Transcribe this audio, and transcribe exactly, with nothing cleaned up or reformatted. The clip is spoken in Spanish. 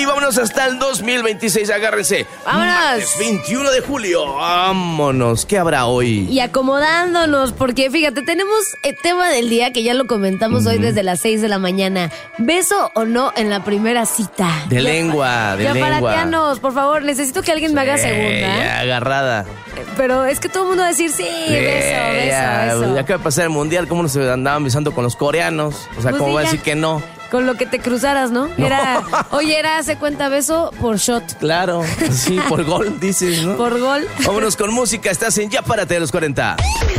Y vámonos hasta el dos mil veintiséis, agárrense. ¡Vámonos! Martes veintiuno de julio, vámonos. ¿Qué habrá hoy? Y acomodándonos, porque fíjate, tenemos el tema del día que ya lo comentamos uh-huh. hoy desde las seis de la mañana. ¿Beso o no en la primera cita? De ya, lengua, de ya lengua. Yaparatianos, por favor, necesito que alguien sí, me haga segunda. Ya, agarrada. Pero es que todo el mundo va a decir sí, sí beso, beso, ya, beso. Ya acaba de pasar el mundial, ¿cómo nos andaban besando con los coreanos? O sea, pues ¿cómo sí, va a ya. decir que no? Con lo que te cruzaras, ¿no? no. Era, oye, era hace cuenta beso por shot. Claro, sí, por gol, dices, ¿no? Por gol. Vámonos con música, estás en Ya Párate de los cuarenta.